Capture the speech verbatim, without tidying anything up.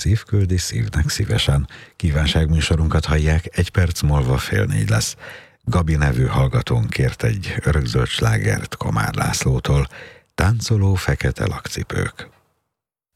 szív küldi szívnek szívesen. Kívánságműsorunkat hallják, egy perc múlva fél négy lesz. Gabi nevű hallgatónk kért egy örökzöld slágert Komár Lászlótól, Táncoló fekete lakcipők.